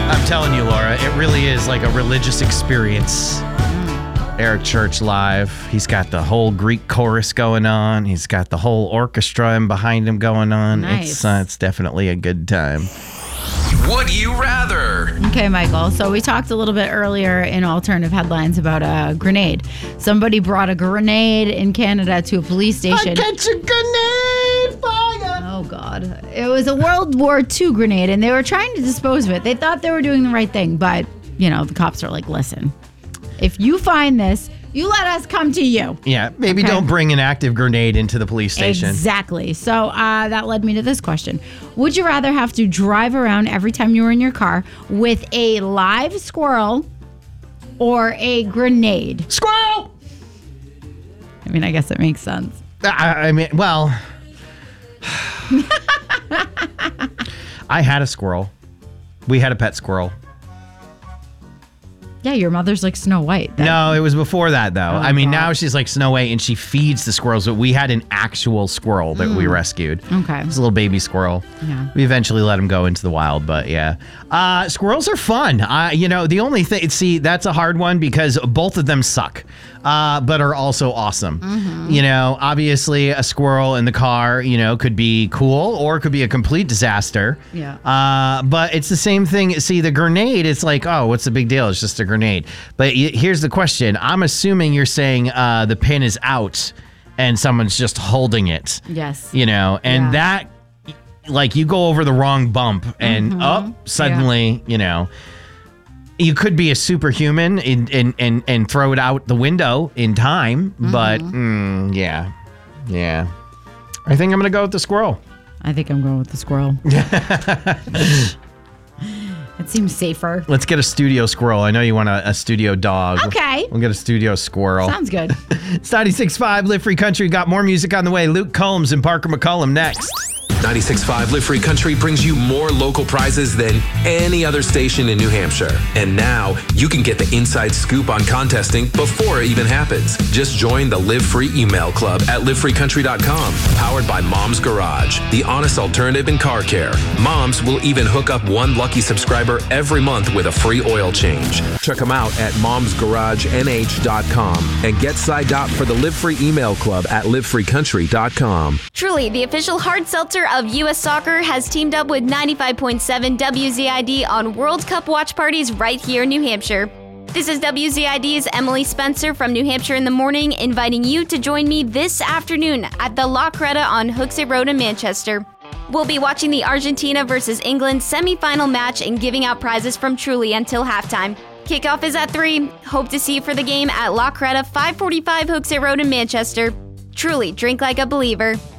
I'm telling you, Laura, it really is like a religious experience. Eric Church live. He's got the whole Greek chorus going on. He's got the whole orchestra and behind him going on. Nice. It's definitely a good time. Would you rather? Okay, Michael. So we talked a little bit earlier in alternative headlines about a grenade. Somebody brought a grenade in Canada to a police station. Catch a grenade fire. Oh, God. It was a World War II grenade, and they were trying to dispose of it. They thought they were doing the right thing, but, the cops are like, listen, if you find this, you let us come to you. Yeah, maybe Okay. don't bring an active grenade into the police station. Exactly. So that led me to this question. Would you rather have to drive around every time you were in your car with a live squirrel or a grenade? Squirrel! I mean, I guess it makes sense. I mean, well, I had a squirrel. We had a pet squirrel. Yeah, your mother's like Snow White. No, it was before that, though. Oh, I mean, God. now she's like Snow White, and she feeds the squirrels, but we had an actual squirrel that we rescued. Okay. It was a little baby squirrel. Yeah. We eventually let him go into the wild, but yeah. Squirrels are fun. The only thing, that's a hard one because both of them suck, but are also awesome. Obviously a squirrel in the car, could be cool or it could be a complete disaster. Yeah. But it's the same thing. See, the grenade, it's like, oh, what's the big deal? It's just a grenade. But here's the question. I'm assuming you're saying the pin is out and someone's just holding it. Yes. And that, like, you go over the wrong bump and suddenly, you could be a superhuman and throw it out the window in time. But yeah. I think I'm going to go with the squirrel. I think I'm going with the squirrel. It seems safer. Let's get a studio squirrel. I know you want a studio dog. Okay. We'll get a studio squirrel. Sounds good. It's 96.5 Live Free Country. Got more music on the way. Luke Combs and Parker McCullum next. 96.5 Live Free Country brings you more local prizes than any other station in New Hampshire. And now you can get the inside scoop on contesting before it even happens. Just join the Live Free email club at livefreecountry.com. Powered by Mom's Garage, the honest alternative in car care. Moms will even hook up one lucky subscriber every month with a free oil change. Check them out at momsgaragenh.com and get signed up for the Live Free email club at livefreecountry.com. Truly, the official hard seltzer of U.S. Soccer has teamed up with 95.7 WZID on World Cup watch parties right here in New Hampshire. This is WZID's Emily Spencer from New Hampshire in the Morning, inviting you to join me this afternoon at the La Creta on Hooksett Road in Manchester. We'll be watching the Argentina versus England semi-final match and giving out prizes from Truly until halftime. Kickoff is at 3. Hope to see you for the game at La Creta, 545 Hooksett Road in Manchester. Truly, drink like a believer.